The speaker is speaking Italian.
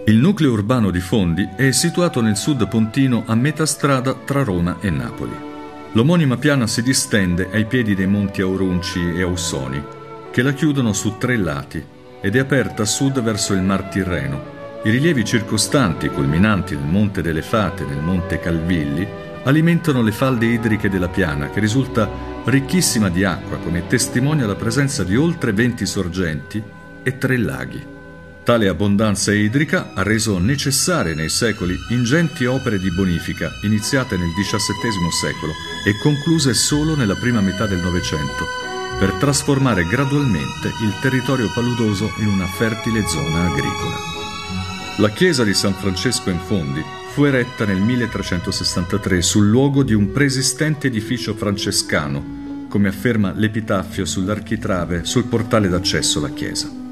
Il nucleo urbano di Fondi è situato nel sud pontino a metà strada tra Roma e Napoli. L'omonima piana si distende ai piedi dei monti Aurunci e Aussoni, che la chiudono su 3 lati, ed è aperta a sud verso il Mar Tirreno. I rilievi circostanti, culminanti nel Monte delle Fate e nel Monte Calvilli, alimentano le falde idriche della piana, che risulta ricchissima di acqua, come testimonia la presenza di oltre 20 sorgenti e 3 laghi. Tale abbondanza idrica ha reso necessarie nei secoli ingenti opere di bonifica iniziate nel XVII secolo e concluse solo nella prima metà del Novecento, per trasformare gradualmente il territorio paludoso in una fertile zona agricola. La chiesa di San Francesco in Fondi fu eretta nel 1363 sul luogo di un preesistente edificio francescano, come afferma l'epitaffio sull'architrave sul portale d'accesso alla chiesa.